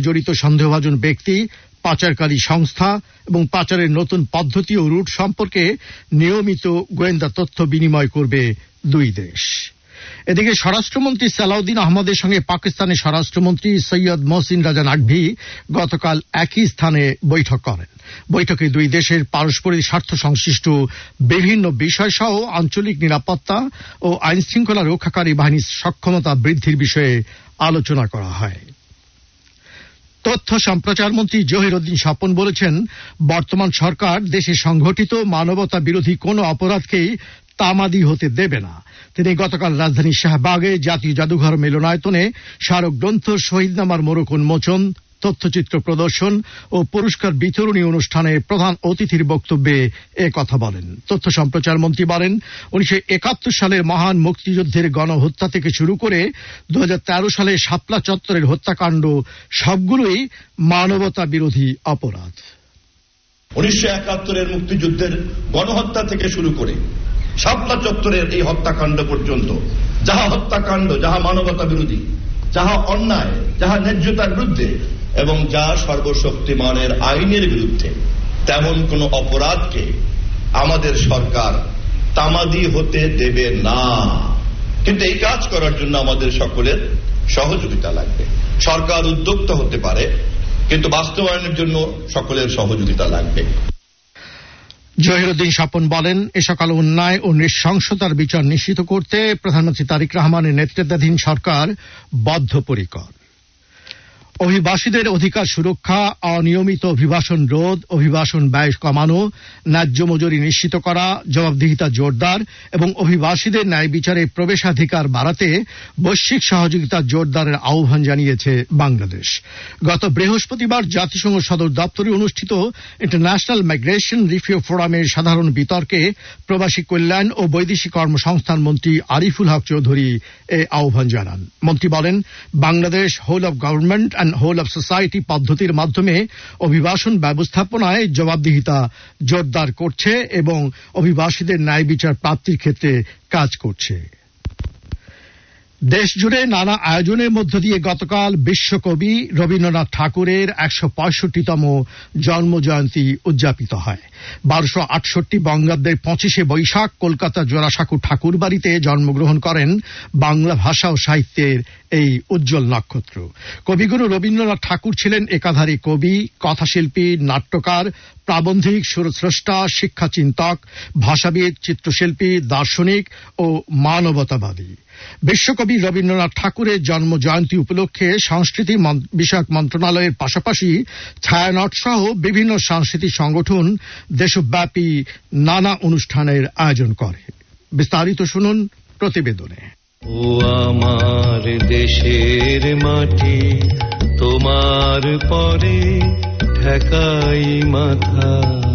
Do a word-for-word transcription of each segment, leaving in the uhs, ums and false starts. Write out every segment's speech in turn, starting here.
জড়িত সন্দেহভাজন ব্যক্তি, পাচারকারী সংস্থা এবং পাচারের নতুন পদ্ধতি ও রুট সম্পর্কে নিয়মিত গোয়েন্দা তথ্য বিনিময় করবে দুই দেশ। এদিকে স্বরাষ্ট্রমন্ত্রী সালাউদ্দিন আহমদের সঙ্গে পাকিস্তানের স্বরাষ্ট্রমন্ত্রী সৈয়দ মহসিন রাজা নাকভি গতকাল একই স্থানে বৈঠক করেন। বৈঠকে দুই দেশের পারস্পরিক স্বার্থ সংশ্লিষ্ট বিভিন্ন বিষয় সহ আঞ্চলিক নিরাপত্তা ও আইনশৃঙ্খলা রক্ষাকারী বাহিনীর সক্ষমতা বৃদ্ধির বিষয়ে আলোচনা করা হয়। তথ্য সম্প্রচার মন্ত্রী জহিরউদ্দিন স্বপন বলেছেন, বর্তমান সরকার দেশে সংঘটিত মানবতা বিরোধী কোন অপরাধকেই তামাদি হতে দেবে না। তিনি গতকাল রাজধানীর শাহবাগে জাতীয় জাদুঘর মিলনায়তনে স্মারক গ্রন্থ শহীদনামার মোড়ক উন্মোচন, তথ্যচিত্র প্রদর্শন ও পুরস্কার বিতরণী অনুষ্ঠানে প্রধান অতিথির বক্তব্যে এ কথা বলেন। তথ্য সম্প্রচার মন্ত্রী বলেন, উনিশশো একাত্তর সালের মহান মুক্তিযুদ্ধের গণহত্যা থেকে শুরু করে দু হাজার তেরো সালে শাপলা চত্বরের হত্যাকাণ্ড সবগুলোই মানবতা বিরোধী অপরাধ। উনিশশো একাত্তরের মুক্তিযুদ্ধের গণহত্যা থেকে শুরু করে শাপলা চত্বরের এই হত্যাকাণ্ড পর্যন্ত যাহা হত্যাকাণ্ড, যাহা মানবতা বিরোধী, যাহা অন্যায়, যাহা ন্যায্যতার বিরুদ্ধে এবং যা সর্বশক্তিমানের আইনের বিরুদ্ধে, তেমন কোন অপরাধকে আমাদের সরকার তামাদি হতে দেবে না। কিন্তু এই কাজ করার জন্য আমাদের সকলের সহযোগিতা লাগবে। সরকার উদ্যোক্তা হতে পারে, কিন্তু বাস্তবায়নের জন্য সকলের সহযোগিতা লাগবে। জহিরউদ্দিন স্বপন বলেন, এ সকল অন্যায় ও নৃশংসতার বিচার নিশ্চিত করতে প্রধানমন্ত্রী তারেক রহমানের নেতৃত্বাধীন সরকার বদ্ধপরিকর। অভিবাসীদের অধিকার সুরক্ষা, অনিয়মিত অভিবাসন রোধ, অভিবাসন ব্যয় কমানো, ন্যায্য মজুরি নিশ্চিত করা, জবাবদিহিতা জোরদার এবং অভিবাসীদের ন্যায় বিচারে প্রবেশাধিকার বাড়াতে বৈশ্বিক সহযোগিতা জোরদারের আহ্বান জানিয়েছে বাংলাদেশ। গত বৃহস্পতিবার জাতিসংঘ সদর দপ্তরে অনুষ্ঠিত ইন্টারন্যাশনাল মাইগ্রেশন রিভিউ ফোরামের সাধারণ বিতর্কে প্রবাসী কল্যাণ ও বৈদেশিক কর্মসংস্থান মন্ত্রী আরিফুল হক চৌধুরী এ আহ্বান জানান। মন্ত্রী বলেন, Bangladesh whole of government and whole of society পদ্ধতির মাধ্যমে অভিবাসন ব্যবস্থাপনায় জবাবদিহিতা জোরদার করছে এবং অভিবাসীদের ন্যায় বিচার প্রাপ্তির ক্ষেত্রে কাজ করছে। দেশজুড়ে নানা আয়োজনের মধ্য দিয়ে গতকাল বিশ্বকবি রবীন্দ্রনাথ ঠাকুরের একশো পঁয়ষট্টিতম জন্মজয়ন্তী উদযাপিত হয়। বারোশো আটষট্টি বঙ্গাব্দের পঁচিশে বৈশাখ কলকাতা জোড়াসাঁকো ঠাকুর বাড়িতে জন্মগ্রহণ করেন বাংলা ভাষা ও সাহিত্যের এই উজ্জ্বল নক্ষত্র। কবিগুরু রবীন্দ্রনাথ ঠাকুর ছিলেন একাধারে কবি, কথাশিল্পী, নাট্যকার, প্রাবন্ধিক, সুরস্রষ্টা, শিক্ষাচিন্তক, ভাষাবিদ, চিত্রশিল্পী, দার্শনিক ও মানবতাবাদী। বিশ্বকবি রবীন্দ্রনাথ ঠাকুরের জন্ম জয়ন্তী উপলক্ষে সংস্কৃতি বিষয়ক মন্ত্রণালয়ের পাশাপাশি ছায়ানট সহ বিভিন্ন সাংস্কৃতিক সংগঠন দেশব্যাপী নানা অনুষ্ঠানের আয়োজন করে। বিস্তারিত শুনুন প্রতিবেদনে। ও আমার দেশের মাটি, তোমার পরে ঠেকাই মাথা।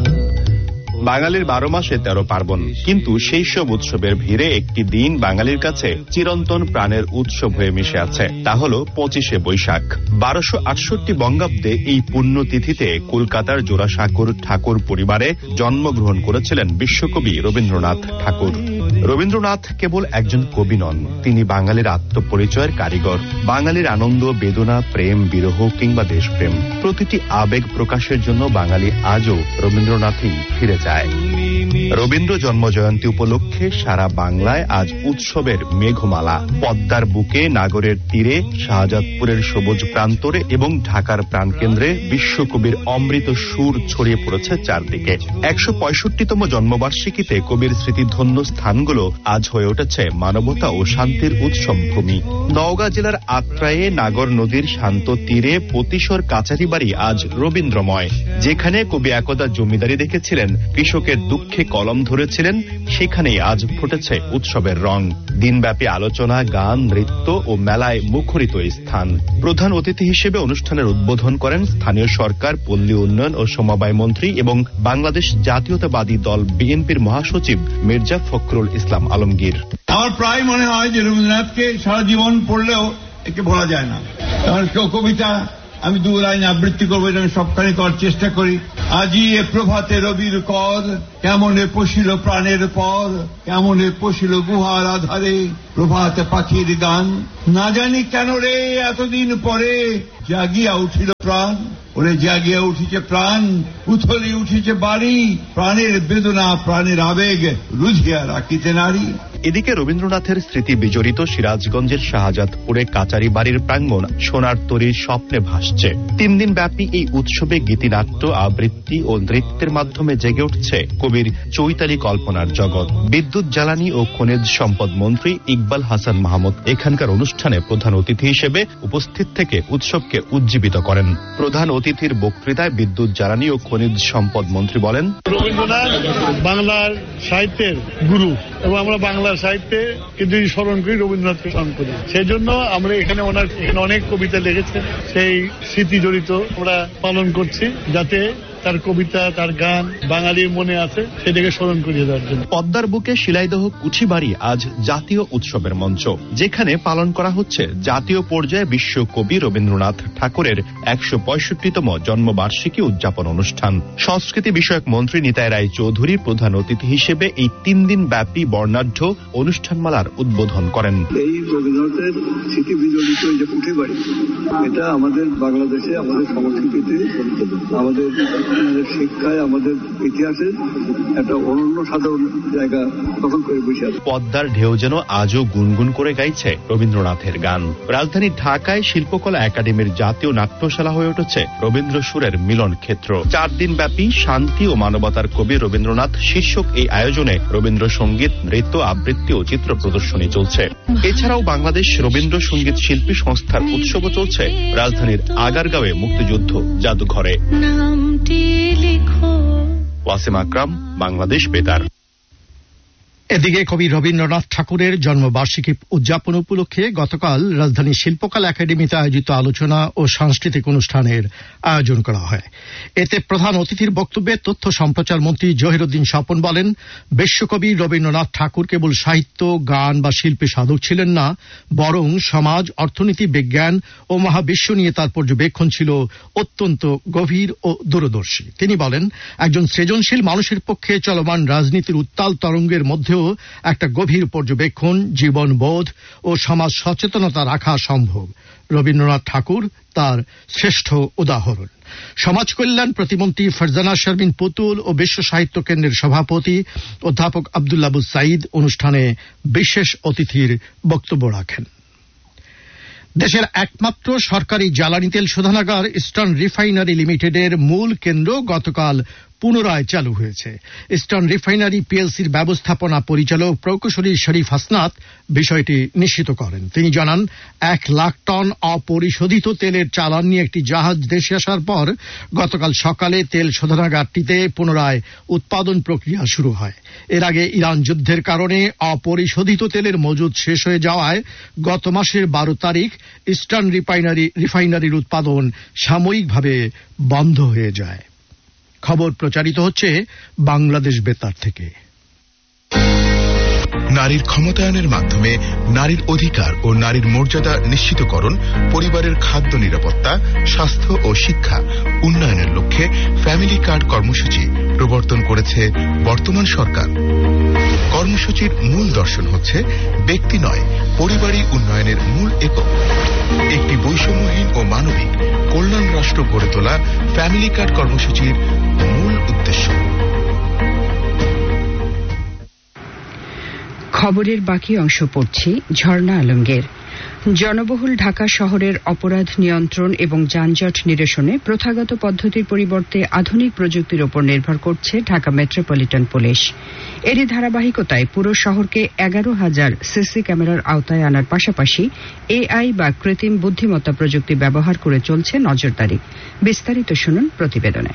বাঙালির বারো মাসে তেরো পার্বণ, কিন্তু সেই সব উৎসবের ভিড়ে একটি দিন বাঙালির কাছে চিরন্তন প্রাণের উৎসব হয়ে মিশে আছে, তা হল পঁচিশে বৈশাখ। বারোশো আটষট্টি বঙ্গাব্দে এই পুণ্যতিথিতে কলকাতার জোড়াসাঁকোর ঠাকুর পরিবারে জন্মগ্রহণ করেছিলেন বিশ্বকবি রবীন্দ্রনাথ ঠাকুর। রবীন্দ্রনাথ কেবল একজন কবি নন, তিনি বাঙালির আত্মপরিচয়ের কারিগর। বাঙালির আনন্দ, বেদনা, প্রেম, বিরহ কিংবা দেশপ্রেম, প্রতিটি আবেগ প্রকাশের জন্য বাঙালি আজও রবীন্দ্রনাথই ফিরে যায়। রবীন্দ্র জন্মজয়ন্তী উপলক্ষে সারা বাংলায় আজ উৎসবের মেঘমালা। পদ্মার বুকে, নাগরের তীরে, শাহজাদপুরের সবুজ প্রান্তরে এবং ঢাকার প্রাণকেন্দ্রে বিশ্বকবির অমৃত সুর ছড়িয়ে পড়েছে চারদিকে। একশো পঁয়ষট্টিতম জন্মবার্ষিকীতে কবির স্মৃতিধন্য স্থানগুলো আজ হয়ে উঠেছে মানবতা ও শান্তির উৎসব ভূমি। নওগাঁ জেলার আত্রায়ে নাগর নদীর শান্ত তীরে পতিশর কাচারি বাড়ি আজ রবীন্দ্রময়। যেখানে কবি একদা জমিদারি দেখেছিলেন, কৃষকের দুঃখে কলম ধরেছিলেন, সেখানেই আজ ফুটেছে উৎসবের রং। দিনব্যাপী আলোচনা, গান, নৃত্য ও মেলায় মুখরিত স্থান। প্রধান অতিথি হিসেবে অনুষ্ঠানের উদ্বোধন করেন স্থানীয় সরকার, পল্লী উন্নয়ন ও সমবায় মন্ত্রী এবং বাংলাদেশ জাতীয়তাবাদী দল বিএনপির মহাসচিব মির্জা ফখরুল ইসলাম আলমগীর। আমার প্রায় মনে হয় যে রবীন্দ্রনাথকে সারা জীবন পড়লেও একে ভোলা যায় না। তার কবিতা, আমি দু লাইন আবৃত্তি করবো, এটা আমি সবখানে করার চেষ্টা করি। আজি এ প্রভাতে রবির কর, কেমনে পশিল প্রাণের পর, কেমনে পশিল গুহার আধারে, প্রভাতে পাখির গান। না জানি কেন রে এতদিন পরে জাগিয়া উঠিল প্রাণ, ওরে জাগিয়া উঠিছে প্রাণ, উথলি উঠিছে বাড়ি, প্রাণের বেদনা প্রাণের আবেগ রুঝিয়া রাখিতে নারী। এদিকে রবীন্দ্রনাথের স্মৃতি বিজড়িত সিরাজগঞ্জের শাহজাদপুরে কাচারি বাড়ির প্রাঙ্গণ সোনার তরীর স্বপ্নে ভাসছে। তিন দিন ব্যাপী এই উৎসবে গীতিনাট্য, আবৃত্তি ও নৃত্যের মাধ্যমে জেগে উঠছে কবির চৈতালি কল্পনার জগৎ। বিদ্যুৎ, জ্বালানি ও খনিজ সম্পদ মন্ত্রী ইকবাল হাসান মাহমুদ এখানকার অনুষ্ঠানে প্রধান অতিথি হিসেবে উপস্থিত থেকে উৎসবকে উজ্জীবিত করেন। প্রধান অতিথির বক্তৃতায় বিদ্যুৎ, জ্বালানি ও খনিজ সম্পদ মন্ত্রী বলেন, রবীন্দ্রনাথ বাংলার সাহিত্যের গুরু এবং আমরা বাংলার সাহিত্যে কিন্তু স্মরণ করি, রবীন্দ্রনাথকে স্মরণ করি। সেই জন্য আমরা এখানে ওনার অনেক কবিতা লিখেছেন, সেই স্মৃতি জড়িত আমরা পালন করছি, যাতে তার কবিতা, তার গান বাঙালির মনে আছে, সেটাকে স্মরণ করিয়ে দেওয়ার জন্য। পদ্মার বুকে শিলাইদহ কুঠিবাড়ি আজ জাতীয় উৎসবের মঞ্চ, যেখানে পালন করা হচ্ছে জাতীয় পর্যায়ে বিশ্বকবি রবীন্দ্রনাথ ঠাকুরের একশো পঁয়ষট্টিতম জন্মবার্ষিকী উদযাপন অনুষ্ঠান। সংস্কৃতি বিষয়ক মন্ত্রী নিতাই রায় চৌধুরী প্রধান অতিথি হিসেবে এই তিন দিন ব্যাপী বর্ণাঢ্য অনুষ্ঠানমালার উদ্বোধন করেন। এই রবীন্দ্রনাথের স্মৃতি বিজড়িত যে কুঠিবাড়ি, এটা আমাদের বাংলাদেশে, আমাদের সংস্কৃতিতে, আমাদের শিক্ষায়, আমাদের ইতিহাসে একটা অনন্য সাধারণ জায়গা দখল করে বসে আছে। পদ্মার ঢেউ যেন আজও গুনগুন করে গাইছে রবীন্দ্রনাথের গান। রাজধানী ঢাকায় শিল্পকলা একাডেমির জাতীয় নাট্যশালা হয়ে উঠেছে রবীন্দ্র সুরের মিলন ক্ষেত্র। চার দিন ব্যাপী শান্তি ও মানবতার কবি রবীন্দ্রনাথ শীর্ষক এই আয়োজনে রবীন্দ্রসঙ্গীত, নৃত্য, আবৃত্তি ও চিত্র প্রদর্শনী চলছে। এছাড়াও বাংলাদেশ রবীন্দ্র সঙ্গীত শিল্পী সংস্থার উৎসবও চলছে রাজধানীর আগারগাঁওয়ে মুক্তিযুদ্ধ জাদুঘরে। ওয়াসিম আকরাম, বাংলাদেশ বেতার। এদিকে কবি রবীন্দ্রনাথ ঠাকুরের জন্মবার্ষিকী উদযাপন উপলক্ষে গতকাল রাজধানীর শিল্পকলা একাডেমিতে আয়োজিত আলোচনা ও সাংস্কৃতিক অনুষ্ঠানের আয়োজন করা হয়। এতে প্রধান অতিথির বক্তব্যে তথ্য সম্প্রচার মন্ত্রী জহিরুদ্দিন স্বপন বলেন, বিশ্বকবি রবীন্দ্রনাথ ঠাকুর কেবল সাহিত্য, গান বা শিল্পে সাধক ছিলেন না, বরং সমাজ, অর্থনীতি, বিজ্ঞান ও মহাবিশ্ব নিয়ে তার পর্যবেক্ষণ ছিল অত্যন্ত গভীর ও দূরদর্শী। তিনি বলেন, একজন সৃজনশীল মানুষের পক্ষে চলমান রাজনীতির উত্তাল তরঙ্গের মধ্যে একটা গভীর পর্যবেক্ষণ, জীবনবোধ ও সমাজ সচেতনতা রাখা সম্ভব। রবীন্দ্রনাথ ঠাকুর তার শ্রেষ্ঠ উদাহরণ। সমাজ কল্যাণ প্রতিমন্ত্রী ফারজানা শারমিন পুতুল ও বিশ্ব সাহিত্য কেন্দ্রের সভাপতি অধ্যাপক আব্দুল্লাহ আবু সাঈদ অনুষ্ঠানে বিশেষ অতিথির বক্তব্য রাখেন। দেশের একমাত্র সরকারি জ্বালানি তেল শোধনাগার ইস্টার্ন রিফাইনারি লিমিটেডের মূল কেন্দ্র গতকাল পুনরায় চালু হয়েছে। ইস্টার্ন রিফাইনারি পিএলসির ব্যবস্থাপনা পরিচালক প্রকৌশলী শরীফ হাসনাত বিষয়টি নিশ্চিত করেন। তিনি জানান, এক লাখ টন অপরিশোধিত তেলের চালান নিয়ে একটি জাহাজ দেশে আসার পর গতকাল সকালে তেল শোধনাগারটিতে পুনরায় উৎপাদন প্রক্রিয়া শুরু হয়। এর আগে ইরান যুদ্ধের কারণে অপরিশোধিত তেলের মজুদ শেষ হয়ে যাওয়ায় গত মাসের বারো তারিখ ইস্টার্ন রিফাইনারি রিফাইনারির উৎপাদন সাময়িকভাবে বন্ধ হয়ে যায়। খবর প্রচারিত হচ্ছে বাংলাদেশ বেতার থেকে। নারীর ক্ষমতায়নের মাধ্যমে নারীর অধিকার ও নারীর মর্যাদা নিশ্চিতকরণ, পরিবারের খাদ্য নিরাপত্তা, স্বাস্থ্য ও শিক্ষা উন্নয়নের লক্ষ্যে ফ্যামিলি কার্ড কর্মসূচি প্রবর্তন করেছে বর্তমান সরকার। কর্মসূচির মূল দর্শন হচ্ছে ব্যক্তি নয়, পরিবারই উন্নয়নের মূল একক। একটি বৈষম্যহীন ও মানবিক কল্যাণ রাষ্ট্র গড়ে তোলা ফ্যামিলি কার্ড কর্মসূচির মূল উদ্দেশ্য। খবরের বাকি অংশ পড়ছি ঝর্ণা আলমগীর। জনবহুল ঢাকা শহরের অপরাধ নিয়ন্ত্রণ এবং যানজট নিরসনে প্রথাগত পদ্ধতির পরিবর্তে আধুনিক প্রযুক্তির উপর নির্ভর করছে ঢাকা মেট্রোপলিটন পুলিশ। এরই ধারাবাহিকতায় পুরো শহরকে এগারো হাজার সিসি ক্যামেরার আওতায় আনার পাশাপাশি এআই বা কৃত্রিম বুদ্ধিমত্তা প্রযুক্তি ব্যবহার করে চলছে নজরদারি। বিস্তারিত শুনুন প্রতিবেদনে।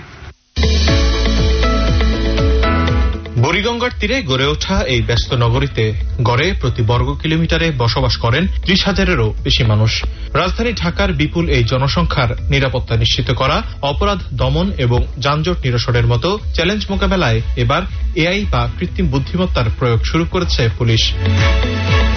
বুড়িগঙ্গার তীরে গড়ে ওঠা এই ব্যস্ত নগরীতে গড়ে প্রতি বর্গ কিলোমিটারে বসবাস করেন ত্রিশ হাজারেরও বেশি মানুষ। রাজধানী ঢাকার বিপুল এই জনসংখ্যার নিরাপত্তা নিশ্চিত করা, অপরাধ দমন এবং যানজট নিরসনের মতো চ্যালেঞ্জ মোকাবেলায় এবার এআই বা কৃত্রিম বুদ্ধিমত্তার প্রয়োগ শুরু করেছে পুলিশ।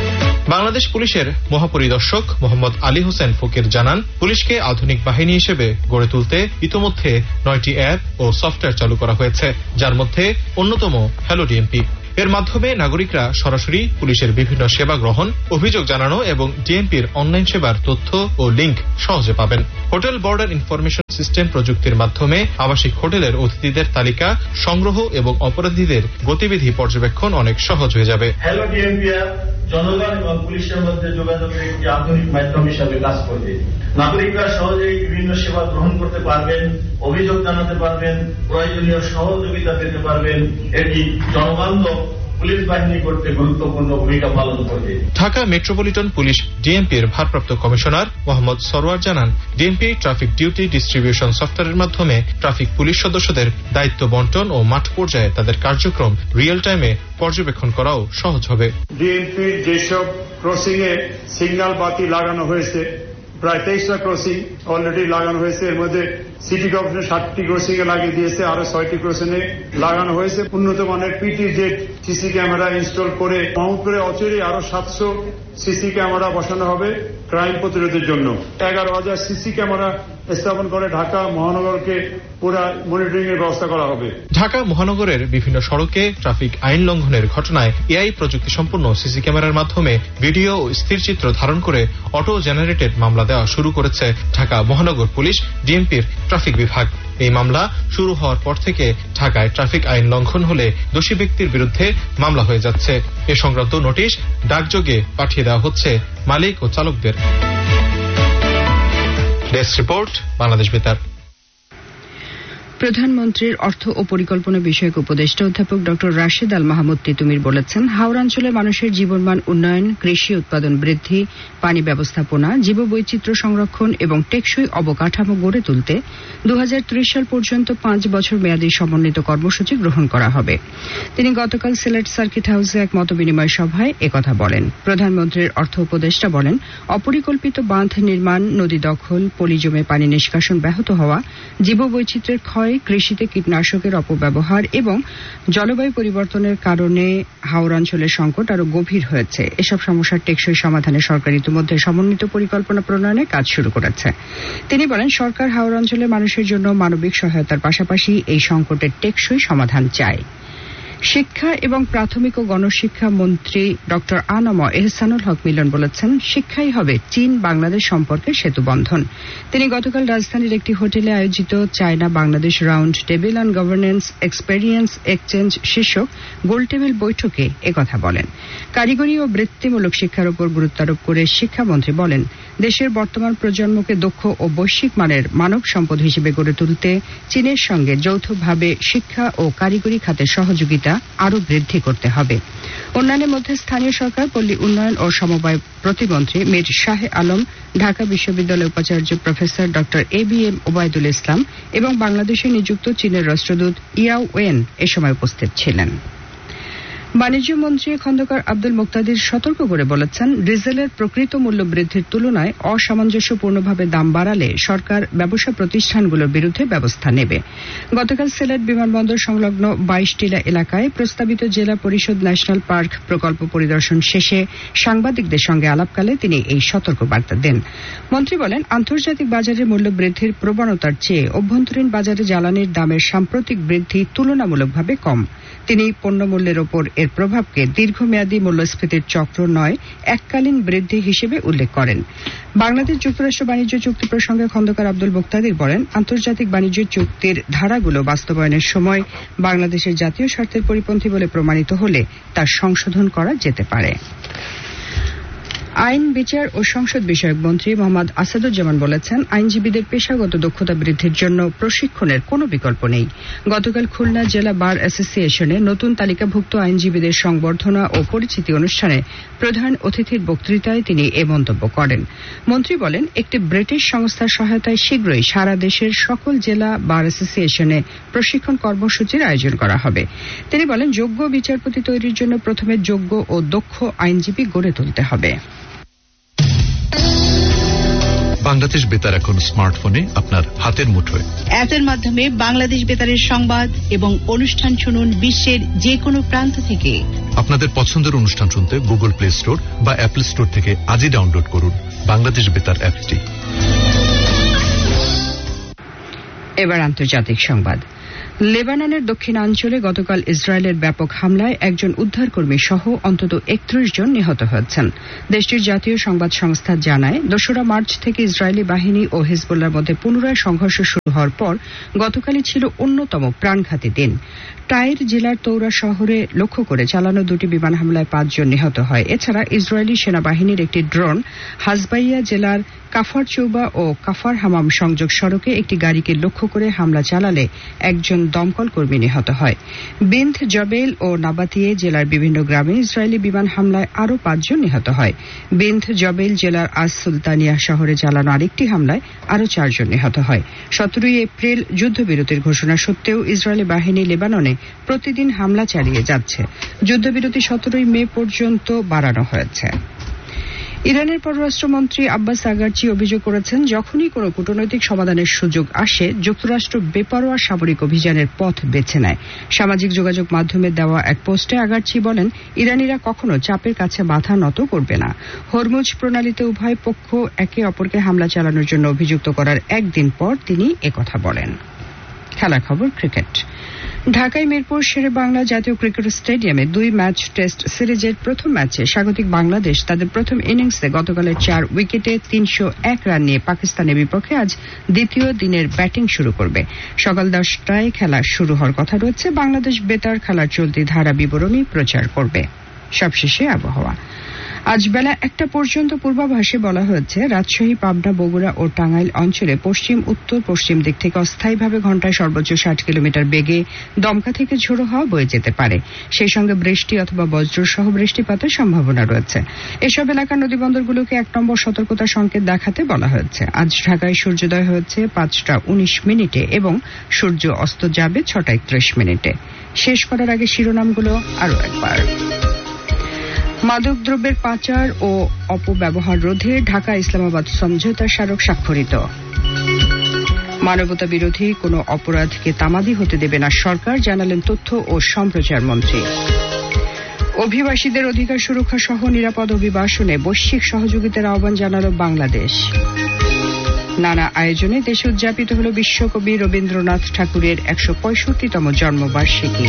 বাংলাদেশ পুলিশের মহাপরিদর্শক মোহাম্মদ আলী হোসেন ফকির জানান, পুলিশকে আধুনিক বাহিনী হিসেবে গড়ে তুলতে ইতোমধ্যে নয়টি অ্যাপ ও সফটওয়্যার চালু করা হয়েছে, যার মধ্যে অন্যতম হ্যালো ডিএমপি। এর মাধ্যমে নাগরিকরা সরাসরি পুলিশের বিভিন্ন সেবা গ্রহণ, অভিযোগ জানানো এবং ডিএমপির অনলাইন সেবার তথ্য ও লিঙ্ক সহজে পাবেন। হোটেল বর্ডার ইনফরমেশন সিস্টেম প্রযুক্তির মাধ্যমে আবাসিক হোটেলের অতিথিদের তালিকা সংগ্রহ এবং অপরাধীদের গতিবিধি পর্যবেক্ষণ অনেক সহজ হয়ে যাবে। হ্যালো ডিএমপি জনগণ এবং পুলিশের মধ্যে যোগাযোগের একটি আধুনিক মাধ্যম হিসাবে কাজ করবে। নাগরিকরা সহজেই বিভিন্ন সেবা গ্রহণ করতে পারবেন, অভিযোগ জানাতে পারবেন, প্রয়োজনীয় সহযোগিতা পেতে পারবেন। এটি জনবান্ধব পুলিশ বাহিনী করতে গুরুত্বপূর্ণ ভূমিকা পালন করবে। ঢাকা মেট্রোপলিটন পুলিশ ডিএমপির ভারপ্রাপ্ত কমিশনার মোহাম্মদ সরওয়ার জানান, ডিএমপি ট্রাফিক ডিউটি ডিস্ট্রিবিউশন সফটওয়্যারের মাধ্যমে ট্রাফিক পুলিশ সদস্যদের দায়িত্ব বন্টন ও মাঠ পর্যায়ে তাদের কার্যক্রম রিয়েল টাইমে পর্যবেক্ষণ করাও সহজ হবে। ডিএমপির যেসব ক্রসিং এ সিগন্যাল বাতি লাগানো হয়েছে, প্রায় তেইশটা ক্রসিং অলরেডি লাগানো হয়েছে। এর মধ্যে সিটি কর্পোরেশন ষাটটি ক্রসিং এ লাগিয়ে দিয়েছে, আরো ছয়টি ক্রসিং এ লাগানো হয়েছে। উন্নত মানের PT Z CC camera install করে মোহাম্মদপুরে অচিরে আরো সাতশো সিসি ক্যামেরা বসানো হবে ক্রাইম প্রতিরোধের জন্য। এগারো হাজার সিসি ক্যামেরা স্থাপন করে ঢাকা মহানগরকে পুরা মনিটরিং এর ব্যবস্থা করা হবে। ঢাকা মহানগরের বিভিন্ন সড়কে ট্রাফিক আইন লঙ্ঘনের ঘটনায় এআই প্রযুক্তি সম্পন্ন সিসি ক্যামেরার মাধ্যমে ভিডিও ও স্থিরচিত্র ধারণ করে অটো জেনারেটেড মামলা দেওয়া শুরু করেছে ঢাকা মহানগর পুলিশ ডিএমপির ট্রাফিক বিভাগ। এই মামলা শুরু হওয়ার পর থেকে ঢাকায় ট্রাফিক আইন লঙ্ঘন হলে দোষী ব্যক্তির বিরুদ্ধে মামলা হয়ে যাচ্ছে। এ সংক্রান্ত নোটিশ ডাকযোগে পাঠিয়ে দেওয়া হচ্ছে মালিক ও চালকদের। ডেস্ক রিপোর্ট, বাংলাদেশ বেতার। প্রধানমন্ত্রীর অর্থ ও পরিকল্পনা বিষয়ক উপদেষ্টা অধ্যাপক ড রাশেদ আল মাহমুদ তিতুমির বলেছেন, হাওড়াঞ্চলে মানুষের জীবনমান উন্নয়ন, কৃষি উৎপাদন বৃদ্ধি, পানি ব্যবস্থাপনা, জীববৈচিত্র্য সংরক্ষণ এবং টেকসই অবকাঠামো গড়ে তুলতে দু হাজার ত্রিশ সাল পর্যন্ত পাঁচ বছর মেয়াদী সমন্বিত কর্মসূচি গ্রহণ করা হবে। তিনি গতকাল সিলেট সার্কিট হাউসে এক মতবিনিময় সভায় একথা বলেন। প্রধানমন্ত্রীর অর্থ উপদেষ্টা বলেন, অপরিকল্পিত বাঁধ নির্মাণ, নদী দখল, পলি জমে পানি নিষ্কাশন ব্যাহত হওয়া, জীববৈচিত্র্যের ক্ষয়, কৃষিতে কীটনাশকের অপব্যবহার এবং জলবায়ু পরিবর্তনের কারণে হাওড়াঞ্চলের সংকট আরো গভীর হয়েছে। এসব সমস্যার টেকসই সমাধানে সরকার ইতিমধ্যে সমন্বিত পরিকল্পনা প্রণয়নে কাজ শুরু করেছে। তিনি বলেন, সরকার হাওড়াঞ্চলের মানুষের জন্য মানবিক সহায়তার পাশাপাশি এই সংকটের টেকসই সমাধান চায়। শিক্ষা এবং প্রাথমিক ও গণশিক্ষা মন্ত্রী ড আ ন ম এহসানুল হক মিলন বলেছেন, শিক্ষাই হবে চীন বাংলাদেশ সম্পর্কের সেতুবন্ধন। তিনি গতকাল রাজধানীর একটি হোটেলে আয়োজিত China Bangladesh round table on governance experience exchange শীর্ষক গোলটেবিল বৈঠকে একথা বলেন। কারিগরি ও বৃত্তিমূলক শিক্ষার উপর গুরুত্ব আরোপ করে শিক্ষামন্ত্রী বলেন, দেশের বর্তমান প্রজন্মকে দক্ষ ও বৈশ্বিক মানের মানব সম্পদ হিসেবে গড়ে তুলতে চীনের সঙ্গে যৌথভাবে শিক্ষা ও কারিগরি খাতের সহযোগিতা আরো বৃদ্ধি করতে হবে। অন্যান্যের মধ্যে স্থানীয় সরকার, পল্লী উন্নয়ন ও সমবায় প্রতিমন্ত্রী মীর শাহে আলম, ঢাকা বিশ্ববিদ্যালয়ের উপাচার্য প্রফেসর ড এ বি এম ওবায়দুল ইসলাম এবং বাংলাদেশে নিযুক্ত চীনের রাষ্ট্রদূত ইয়াও ওয়েন এ সময় উপস্থিত ছিলেন। বাণিজ্য মন্ত্রী খন্দকার আব্দুল মুক্তাদির সতর্ক করে বলেছেন, ডিজেলের প্রকৃত মূল্য বৃদ্ধির তুলনায় অসামঞ্জস্যপূর্ণভাবে দাম বাড়ালে সরকার ব্যবসা প্রতিষ্ঠানগুলোর বিরুদ্ধে ব্যবস্থা নেবে। গতকাল সিলেট বিমানবন্দর সংলগ্ন বাইশটিলা এলাকায় প্রস্তাবিত জেলা পরিষদ ন্যাশনাল পার্ক প্রকল্প পরিদর্শন শেষে সাংবাদিকদের সঙ্গে আলাপকালে তিনি এই সতর্কবার্তা দেন। মন্ত্রী বলেন, আন্তর্জাতিক বাজারে মূল্য বৃদ্ধির প্রবণতার চেয়ে অভ্যন্তরীণ বাজারে জ্বালানির দামের সাম্প্রতিক বৃদ্ধি তুলনামূলকভাবে কম। তিনি পণ্যমূল্যের ওপর এর প্রভাবকে দীর্ঘমেয়াদী মূল্যস্ফীতির চক্র নয়, এককালীন বৃদ্ধি হিসেবে উল্লেখ করেন। বাংলাদেশ যুক্তরাষ্ট্র বাণিজ্য চুক্তি প্রসঙ্গে খন্দকার আব্দুল মুক্তাদির বলেন, আন্তর্জাতিক বাণিজ্য চুক্তির ধারাগুলো বাস্তবায়নের সময় বাংলাদেশের জাতীয় স্বার্থের পরিপন্থী বলে প্রমাণিত হলে তার সংশোধন করা যেতে পারে। আইন, বিচার ও সংসদ বিষয়ক মন্ত্রী মোহাম্মদ আসাদুজ্জামান বলেছেন, আইনজীবীদের পেশাগত দক্ষতা বৃদ্ধির জন্য প্রশিক্ষণের কোনো বিকল্প নেই। গতকাল খুলনা জেলা বার অ্যাসোসিয়েশনে নতুন তালিকাভুক্ত আইনজীবীদের সংবর্ধনা ও পরিচিতি অনুষ্ঠানে প্রধান অতিথির বক্তৃতায় তিনি এ মন্তব্য করেন। মন্ত্রী বলেন, একটি ব্রিটিশ সংস্থার সহায়তায় শীঘ্রই সারা দেশের সকল জেলা বার অ্যাসোসিয়েশনে প্রশিক্ষণ কর্মসূচির আয়োজন করা হবে। তিনি বলেন, যোগ্য বিচারপতি তৈরির জন্য প্রথমে যোগ্য ও দক্ষ আইনজীবী গড়ে তুলতে হবে। বাংলাদেশ বেতার এখন স্মার্টফোনে আপনার হাতের মুঠোয়। অ্যাপের মাধ্যমে বাংলাদেশ বেতারের সংবাদ এবং অনুষ্ঠান শুনুন বিশ্বের যে কোনো প্রান্ত থেকে। আপনাদের পছন্দের অনুষ্ঠান শুনতে গুগল প্লে স্টোর বা অ্যাপল স্টোর থেকে আজই ডাউনলোড করুন বাংলাদেশ বেতার অ্যাপটি। এবার আন্তর্জাতিক সংবাদ। লেবাননের দক্ষিণাঞ্চলে গতকাল ইসরায়েলের ব্যাপক হামলায় একজন উদ্ধারকর্মী সহ অন্তত একত্রিশ জন নিহত হয়েছেন। দেশটির জাতীয় সংবাদ সংস্থা জানায়, দোসরা মার্চ থেকে ইসরায়েলি বাহিনী ও হিজবুল্লাহর মধ্যে পুনরায় সংঘর্ষ শুরু হওয়ার পর গতকালই ছিল অন্যতম প্রাণঘাতী দিন। টাইর জেলার তৌরা শহরে লক্ষ্য করে চালানো দুটি বিমান হামলায় পাঁচজন নিহত হয়। এছাড়া ইসরায়েলি সেনাবাহিনীর একটি ড্রোন হাজবাইয়া জেলার কাফার চৌবা ও কাফার হামাম সংযোগ সড়কে একটি গাড়িকে লক্ষ্য করে হামলা চালালে একজন দমকল কর্মী নিহত হয়। বিন্থ জবেল ও নাবাতিয়ে জেলার বিভিন্ন গ্রামে ইসরায়েলি বিমান হামলায় আরও পাঁচজন নিহত হয়। বিন্থ জবেল জেলার আজ সুলতানিয়া শহরে চালানো আরেকটি হামলায় আরও চারজন নিহত হয়। সতেরোই এপ্রিল যুদ্ধবিরতির ঘোষণা সত্ত্বেও ইসরায়েলি বাহিনী লেবাননে প্রতিদিন হামলা চালিয়ে যাচ্ছে। যুদ্ধবিরতি সতেরোই মে পর্যন্ত বাড়ানো হয়েছে। ইরানের পররাষ্ট্রমন্ত্রী আব্বাস আগারচি অভিযোগ করেছেন, যখনই কোনো কূটনৈতিক সমাধানের সুযোগ আসে যুক্তরাষ্ট্র বেপরোয়া সামরিক অভিযানের পথ বেছে নেয়। সামাজিক যোগাযোগ মাধ্যমে দেওয়া এক পোস্টে আগারচি বলেন, ইরানিরা কখনো চাপের কাছে মাথা নত করবে না। হরমুজ প্রণালীতে উভয় পক্ষ একে অপরকে হামলা চালানোর জন্য অভিযুক্ত করার একদিন পর তিনি একথা বলেন। খেলার খবর, ক্রিকেট। ঢাকায় মিরপুর শেরে বাংলা জাতীয় ক্রিকেট স্টেডিয়ামে দুই ম্যাচ টেস্ট সিরিজের প্রথম ম্যাচে স্বাগতিক বাংলাদেশ তাদের প্রথম ইনিংসে গতকালের চার উইকেটে তিনশো এক রান নিয়ে পাকিস্তানের বিপক্ষে আজ দ্বিতীয় দিনের ব্যাটিং শুরু করবে। সকাল দশটায় খেলা শুরু হওয়ার কথা রয়েছে। বাংলাদেশ বেতার খেলার চলতি ধারা বিবরণী প্রচার করবে। সবশেষে আবহাওয়া। আজ বেলা একটা পর্যন্ত পূর্বাভাসে বলা হয়েছে, রাজশাহী, পাবনা, বগুড়া ও টাঙ্গাইল অঞ্চলে পশ্চিম উত্তর পশ্চিম দিক থেকে অস্থায়ীভাবে ঘণ্টায় সর্বোচ্চ ষাট কিলোমিটার বেগে দমকা থেকে ঝোড়ো হাওয়া বয়ে যেতে পারে। সেই সঙ্গে বৃষ্টি অথবা বজ্রসহ বৃষ্টিপাতের সম্ভাবনা রয়েছে। এসব এলাকার নদীবন্দরগুলোকে এক নম্বর সতর্কতা সংকেত দেখাতে বলা হয়েছে। আজ ঢাকায় সূর্যোদয় হয়েছে পাঁচটা উনিশ মিনিটে এবং সূর্য অস্ত যাবে ছটা একত্রিশ মিনিটে। শেষ করার আগে শিরোনামগুলো আরও একবার। মাদকদ্রব্যের পাচার ও অপব্যবহার রোধে ঢাকা ইসলামাবাদ সমঝোতা স্মারক স্বাক্ষরিত। মানবতা বিরোধী কোনো অপরাধকে তামাদি হতে দেবে না সরকার, জানালেন তথ্য ও সম্প্রচার মন্ত্রী। অভিবাসীদের অধিকার সুরক্ষা সহ নিরাপদ অভিবাসনে বৈশ্বিক সহযোগিতার আহ্বান জানাল বাংলাদেশ। নানা আয়োজনে দেশে উদযাপিত হল বিশ্বকবি রবীন্দ্রনাথ ঠাকুরের একশো পঁয়ষট্টিতম জন্মবার্ষিকী।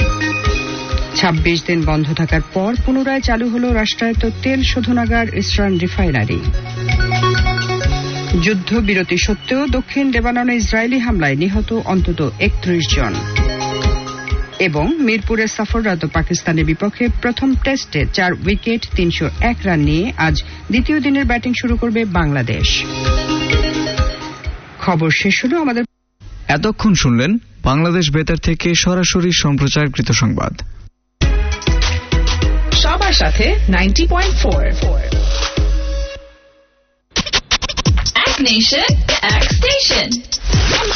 ছাব্বিশ দিন বন্ধ থাকার পর পুনরায় চালু হল রাষ্ট্রায়ত্ত তেল শোধনাগার ইস্টার্ন রিফাইনারি। যুদ্ধবিরতি সত্ত্বেও দক্ষিণ লেবাননে ইসরায়েলি হামলায় নিহত অন্তত একত্রিশ জন। এবং মিরপুরে সফররত পাকিস্তানের বিপক্ষে প্রথম টেস্টে চার উইকেট তিনশো এক রান নিয়ে আজ দ্বিতীয় দিনের ব্যাটিং শুরু করবে বাংলাদেশ। খবর শেষ হল। আমাদের এতক্ষণ শুনলেন বাংলাদেশ বেতার থেকে সরাসরি সম্প্রচারকৃত সংবাদ। সবার সাথে নাইনটি পয়েন্ট ফোর এক নেশন এক স্টেশন।